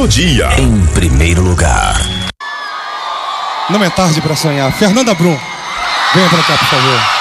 dia. Em primeiro lugar. Não é tarde pra sonhar. Fernanda Brum, venha pra cá, por favor.